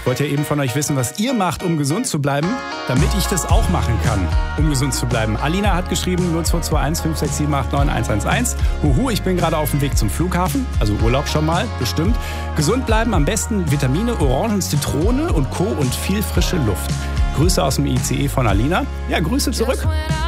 Wollt ihr eben von euch wissen, was ihr macht, um gesund zu bleiben, damit ich das auch machen kann, um gesund zu bleiben? Alina hat geschrieben 0221 5678 9111. Huhu, ich bin gerade auf dem Weg zum Flughafen, also Urlaub schon mal, bestimmt. Gesund bleiben, am besten Vitamine, Orangen, Zitrone und Co. und viel frische Luft. Grüße aus dem ICE von Alina. Ja, Grüße zurück.